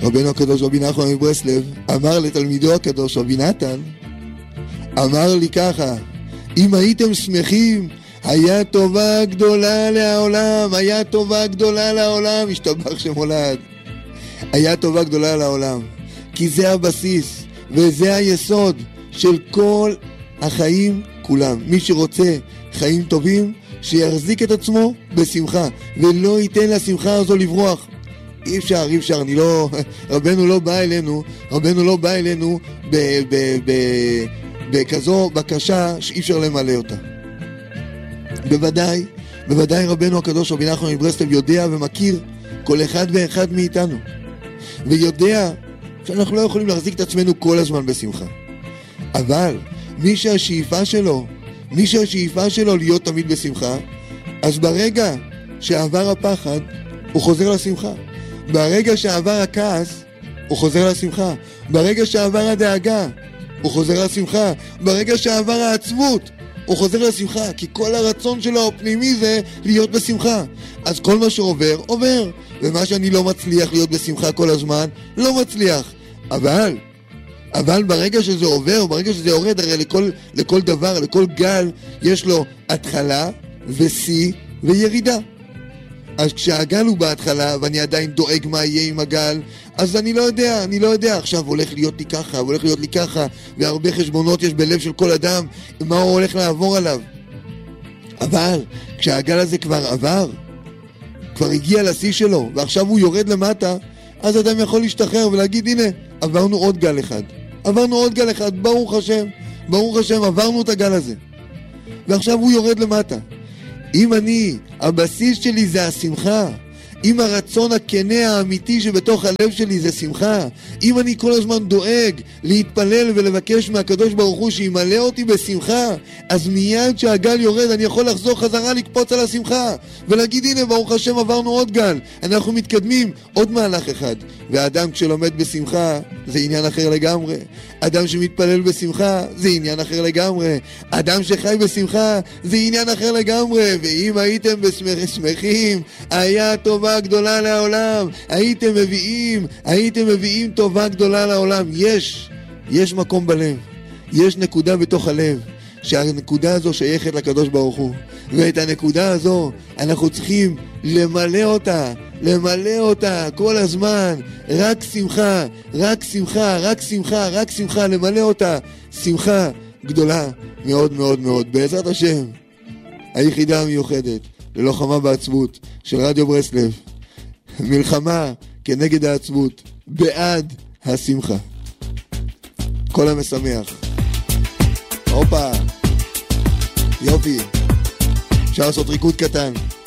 רבנו הקדוש רבי נחמן מברסלב אמר לתלמידו הקדוש רבי נתן, אמר לי ככה, אם הייתם שמחים, היה טובה גדולה לעולם, היה טובה גדולה לעולם, השתבח שמולד. היה טובה גדולה לעולם, כי זה הבסיס וזה היסוד של כל החיים כולם. מי שרוצה חיים טובים, שיחזיק את עצמו בשמחה, ולא ייתן לשמחה הזו לברוח. אי אפשר, רבנו לא בא אלינו בכזו בקשה שאי אפשר למלא אותה. בוודאי רבנו הקדוש רבי נחמן מברסלב יודע ומכיר כל אחד ואחד מאיתנו, ויודע שאנחנו לא יכולים להחזיק את עצמנו כל הזמן בשמחה. אבל מי שהשאיפה שלו להיות תמיד בשמחה, אז ברגע שעבר הפחד הוא חוזר לשמחה, ברגע שעבר הכעס הוא חוזר לשמחה, ברגע שעבר הדאגה הוא חוזר לשמחה, ברגע שעבר העצבות הוא חוזר לשמחה, כי כל הרצון שלו הפנימי זה להיות בשמחה. אז כל מה שעובר, עובר, ומה שאני לא מצליח להיות בשמחה כל הזמן, לא מצליח. אבל ברגע שזה עובר, ברגע שזה יורד, הרי לכל דבר, לכל גל, יש לו התחלה ושיא וירידה. אז כשהגל הוא בהתחלה, ואני עדיין דואג מה יהיה עם הגל, אז אני לא יודע, עכשיו הולך להיות לי ככה, הולך להיות לי ככה, והרבה חשבונות יש בלב של כל אדם, מה הוא הולך לעבור עליו. אבל כשהגל הזה כבר עבר, כבר הגיע לשיא שלו, ועכשיו הוא יורד למטה, אז אדם יכול להשתחרר ולהגיד, הנה, עברנו עוד גל אחד, ברוך השם, עברנו את הגל הזה. ועכשיו הוא יורד למטה. אם הבסיס שלי זה השמחה, אם הרצון הכנה האמיתי שבתוך הלב שלי זה שמחה, אם אני כל הזמן דואג להתפלל ולבקש מהקדוש ברוך הוא שימלא אותי בשמחה, אז מיד שהגל יורד אני יכול לחזור חזרה, לקפוץ על השמחה ולהגיד, הנה ברוך השם עברנו עוד גל, אנחנו מתקדמים עוד מהלך אחד. והאדם כשלומד בשמחה זה עניין אחר לגמרי, אדם שמתפלל בשמחה זה עניין אחר לגמרי, אדם שחי בשמחה זה עניין אחר לגמרי. ואם הייתם שמחים, היה טובה גדולה לעולם, הייתם מביאים טובה גדולה לעולם. יש מקום בלב, יש נקודה בתוך הלב, שהנקודה הזו שייכת לקדוש ברוך הוא, ואת הנקודה הזו אנחנו צריכים למלא אותה כל הזמן, רק שמחה, למלא אותה שמחה גדולה מאוד מאוד מאוד. בעזרת השם, היחידה המיוחדת ללוחמה בעצבות של רדיו ברסלב, מלחמה כנגד העצבות, בעד השמחה. כל המשמח. הופה, יופי, אפשר לעשות ריקוד קטן.